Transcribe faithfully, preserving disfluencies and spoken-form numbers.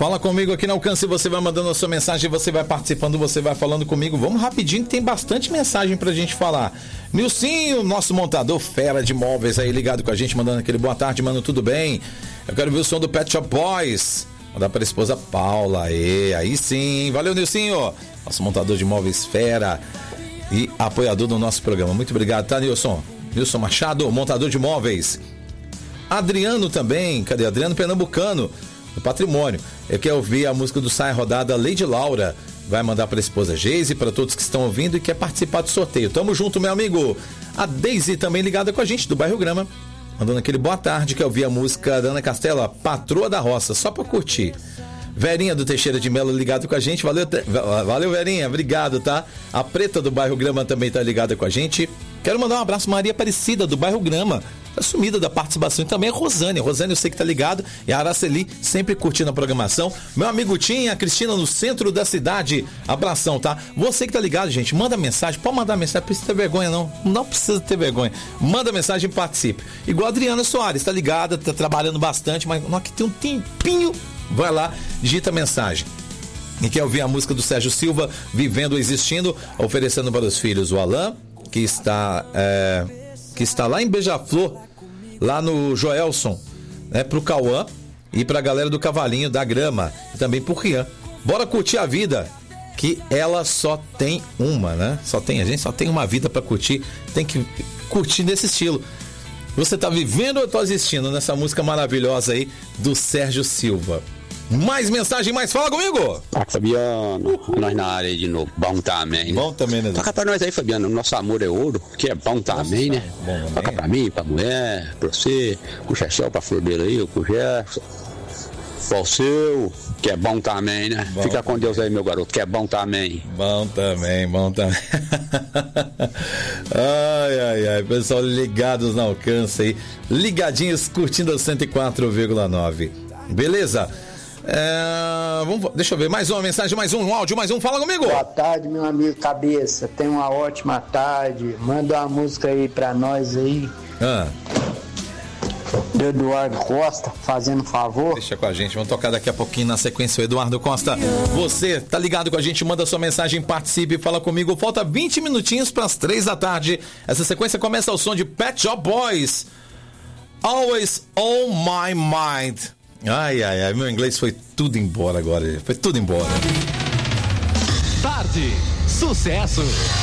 Fala comigo aqui no Alcance, você vai mandando a sua mensagem, você vai participando, você vai falando comigo. Vamos rapidinho que tem bastante mensagem pra gente falar. Nilcinho, nosso montador fera de móveis aí, ligado com a gente, mandando aquele boa tarde, mano, tudo bem? Eu quero ver o som do Pet Shop Boys. Mandar pra esposa Paula, aí, aí sim. Valeu, Nilcinho, nosso montador de móveis fera e apoiador do nosso programa. Muito obrigado, tá, Nilson? Nilson Machado, montador de móveis. Adriano também, cadê? Adriano Pernambucano, do Patrimônio. Eu quero ouvir a música do Sai Rodada, Lady Laura. Vai mandar para a esposa Geise, para todos que estão ouvindo e quer participar do sorteio. Tamo junto, meu amigo. A Deise também ligada com a gente, do bairro Grama. Mandando aquele boa tarde, quer ouvir a música da Ana Castela, Patroa da Roça, só para curtir. Verinha do Teixeira de Melo ligado com a gente. Valeu, te... Valeu, Verinha. Obrigado, tá? A Preta do bairro Grama também tá ligada com a gente. Quero mandar um abraço Maria Aparecida do bairro Grama. Tá sumida da participação. E também a Rosane. A Rosane eu sei que tá ligado. E a Araceli sempre curtindo a programação. Meu amigo Tim, a Cristina no centro da cidade. Abração, tá? Você que tá ligado, gente, manda mensagem. Pode mandar mensagem. Não precisa ter vergonha, não. Não precisa ter vergonha. Manda mensagem e participe. Igual a Adriana Soares. Tá ligada, tá trabalhando bastante. Mas nós que tem um tempinho. Vai lá, digita a mensagem. E quer ouvir a música do Sérgio Silva, Vivendo ou Existindo, oferecendo para os filhos o Alain, que está, é, que está lá em Beija-Flor, lá no Joelson, né, pro Cauã e pra galera do Cavalinho da Grama, e também pro Rian. Bora curtir a vida, que ela só tem uma, né? Só tem, a gente só tem uma vida para curtir, tem que curtir desse estilo. Você tá vivendo ou tá existindo nessa música maravilhosa aí do Sérgio Silva? Mais mensagem, mais fala comigo! Ah, Fabiano, nós na área aí de novo, bom também, né? Bom também, né? Toca pra nós aí, Fabiano, nosso amor é ouro, que é bom também, né? Bom, Toca pra mim, pra mulher, pra você, com o Chechel, pra flor dele aí, com o Gerson, o seu, que é bom também, né? Bom. Fica com Deus aí, meu garoto, que é bom também. Bom também, bom também. Ai, ai, ai, pessoal ligados no Alcance aí, ligadinhos, curtindo a cento e quatro vírgula nove. Beleza? É, vamos, deixa eu ver, mais uma mensagem, mais um, um áudio, mais um, fala comigo. Boa tarde, meu amigo Cabeça, tenha uma ótima tarde, manda uma música aí pra nós aí. Ah. Do Eduardo Costa, fazendo favor. Deixa com a gente, vamos tocar daqui a pouquinho na sequência o Eduardo Costa. Você tá ligado com a gente, manda sua mensagem, participe, fala comigo. Falta vinte minutinhos para as três da tarde. Essa sequência começa ao som de Pet Shop Boys, Always on My Mind. Ai, ai, ai, meu inglês foi tudo embora agora, foi tudo embora. Tarde, sucesso.